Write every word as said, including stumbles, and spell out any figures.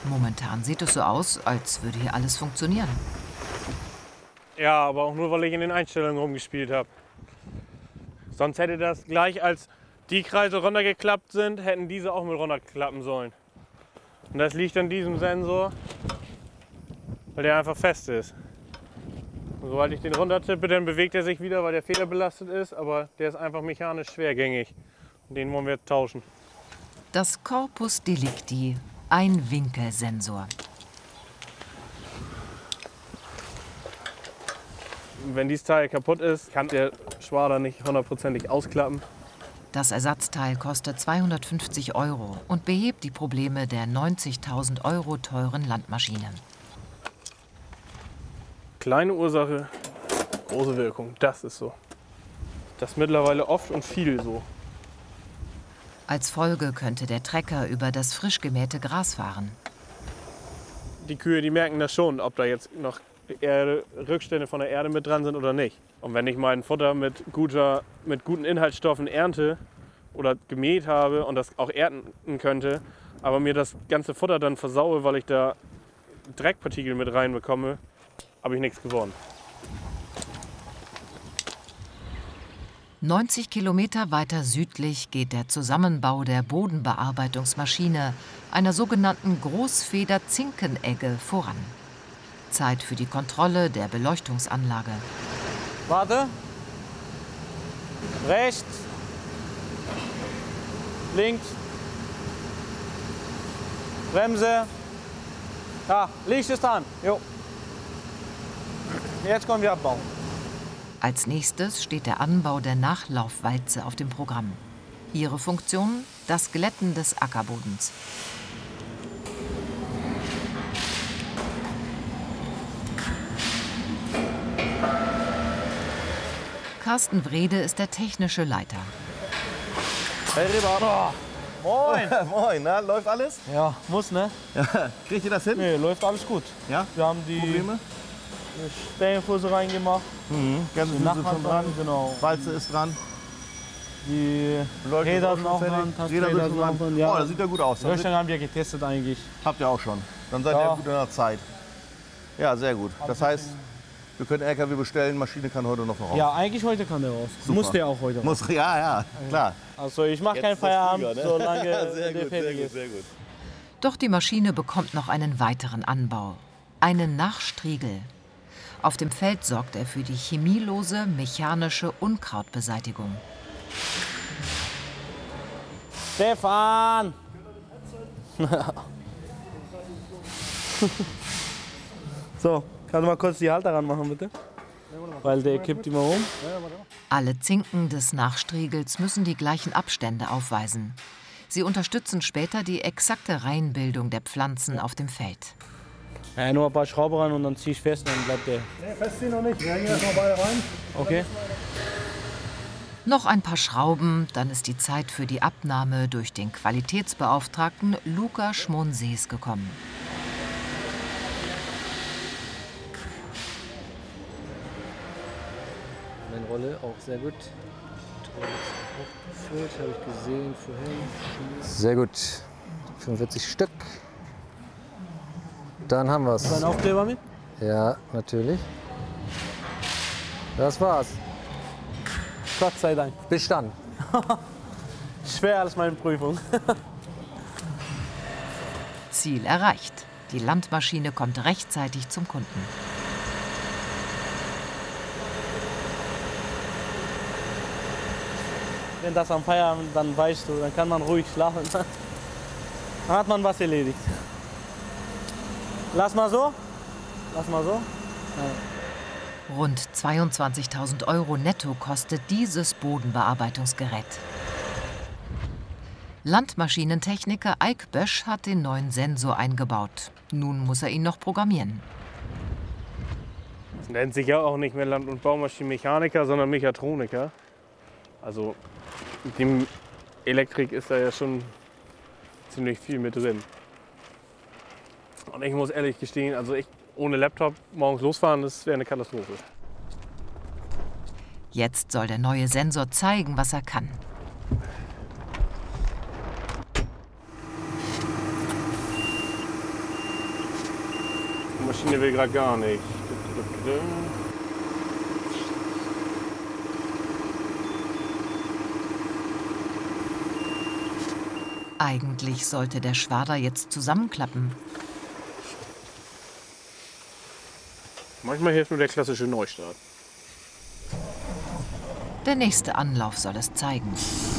Momentan sieht es so aus, als würde hier alles funktionieren. Ja, aber auch nur, weil ich in den Einstellungen rumgespielt habe. Sonst hätte das gleich, als die Kreise runtergeklappt sind, hätten diese auch mit runterklappen sollen. Und das liegt an diesem Sensor, weil der einfach fest ist. Und sobald ich den runtertippe, dann bewegt er sich wieder, weil der federbelastet ist, aber der ist einfach mechanisch schwergängig. Und den wollen wir tauschen. Das Corpus Delicti, ein Winkelsensor. Wenn dieses Teil kaputt ist, kann der Schwader nicht hundertprozentig ausklappen. Das Ersatzteil kostet zweihundertfünfzig Euro und behebt die Probleme der neunzigtausend Euro teuren Landmaschine. Kleine Ursache, große Wirkung, das ist so. Das ist mittlerweile oft und viel so. Als Folge könnte der Trecker über das frisch gemähte Gras fahren. Die Kühe, die merken das schon, ob da jetzt noch Erde, Rückstände von der Erde mit dran sind oder nicht. Und wenn ich mein Futter mit, guter, mit guten Inhaltsstoffen ernte oder gemäht habe und das auch ernten könnte, aber mir das ganze Futter dann versaue, weil ich da Dreckpartikel mit reinbekomme, habe ich nichts gewonnen. neunzig Kilometer weiter südlich geht der Zusammenbau der Bodenbearbeitungsmaschine, einer sogenannten Großfeder-Zinkenegge, voran. Zeit für die Kontrolle der Beleuchtungsanlage. Warte. Rechts. Links. Bremse. Ja, Licht ist an. Jo. Jetzt können wir abbauen. Als nächstes steht der Anbau der Nachlaufwalze auf dem Programm. Ihre Funktion: das Glätten des Ackerbodens. Carsten Wrede ist der technische Leiter. Hey Reba. Oh. Moin. Moin, na, läuft alles? Ja, muss, ne? Ja. Kriegt ihr das hin? Nee, läuft alles gut. Ja? Wir haben die Probleme? Stellenfuße reingemacht. Mhm. Ganze Die Füße Nachbarn schon dran. Genau. Walze ist dran. Die Beleuchtung Räder ist sind auch fertig. dran. Räder Räder sind sind auch dran. dran. Ja. Oh, das sieht ja gut aus. Dann Löchern haben wir getestet eigentlich. habt ihr auch schon. Dann seid Ja. ihr gut in der Zeit. Ja, sehr gut. Das heißt, wir können L K W bestellen, Maschine kann heute noch raus. Ja, eigentlich heute kann der raus. Super. Muss der auch heute raus. Muss, ja, ja, klar. Also ich mache keinen Jetzt ist Feierabend, früher, ne? solange sehr der gut, fertig sehr gut, ist. sehr gut. Doch die Maschine bekommt noch einen weiteren Anbau: einen Nachstriegel. Auf dem Feld sorgt er für die chemielose mechanische Unkrautbeseitigung. Stefan! So, kannst du mal kurz die Halter ranmachen, bitte? Weil der kippt immer um. Alle Zinken des Nachstriegels müssen die gleichen Abstände aufweisen. Sie unterstützen später die exakte Reihenbildung der Pflanzen auf dem Feld. Ja, nur ein paar Schrauben rein und dann zieh ich fest, dann bleibt der. Nee, festziehen noch nicht. Wir hängen erst mal beide rein. Okay. Noch ein paar Schrauben, dann ist die Zeit für die Abnahme durch den Qualitätsbeauftragten Luca Schmonsees gekommen. Meine Rolle auch sehr gut. Aufgefüllt, habe ich gesehen vorhin. Sehr gut. fünfundvierzig Stück. Dann haben wir es. Ein Aufkleber mit? Ja, natürlich. Das war's. Gott sei Dank. Bestanden. Schwer als meine Prüfung. Ziel erreicht. Die Landmaschine kommt rechtzeitig zum Kunden. Wenn das am Feierabend, dann weißt du, dann kann man ruhig schlafen. Dann hat man was erledigt. Lass mal so. Lass mal so. Ja. Rund zweiundzwanzigtausend Euro netto kostet dieses Bodenbearbeitungsgerät. Landmaschinentechniker Eik Bösch hat den neuen Sensor eingebaut. Nun muss er ihn noch programmieren. Das nennt sich ja auch nicht mehr Land- und Baumaschinenmechaniker, sondern Mechatroniker. Also mit dem Elektrik ist da ja schon ziemlich viel mit drin. Und ich muss ehrlich gestehen, also ich ohne Laptop morgens losfahren, das wäre eine Katastrophe. Jetzt soll der neue Sensor zeigen, was er kann. Maschine will gerade gar nicht. Eigentlich sollte der Schwader jetzt zusammenklappen. Manchmal hilft nur der klassische Neustart. Der nächste Anlauf soll es zeigen.